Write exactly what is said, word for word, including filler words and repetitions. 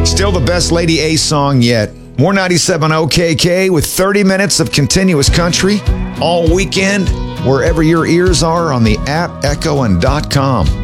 Still the best Lady A song yet. More ninety-seven O K K with thirty minutes of continuous country all weekend, wherever your ears are on the app, Echo, and .com.